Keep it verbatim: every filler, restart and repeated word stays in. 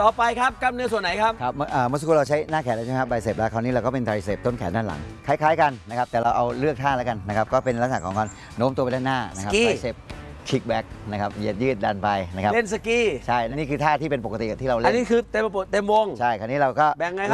ต่อไปครับกล้ามเนื้อส่วนไหนครับครับเมื่อสักครู่เราใช้หน้าแขนแล้วใช่ไหมครับไบเซปแล้วคราวนี้เราก็เป็นไตรเซปต้นแขนด้านหลังคล้ายๆกันนะครับแต่เราเอาเลือกท่าแล้วกันนะครับก็เป็นลักษณะของการโน้มตัวไปด้านหน้านะครับไตรเซปคิกแบ็กนะครับเหยียดยืดดันไปนะครับเล่นสกีใช่และนี่คือท่าที่เป็นปกติที่เราเล่นอันนี้คือเต็มเต็มวงใช่คราวนี้เราก็แบ่งไง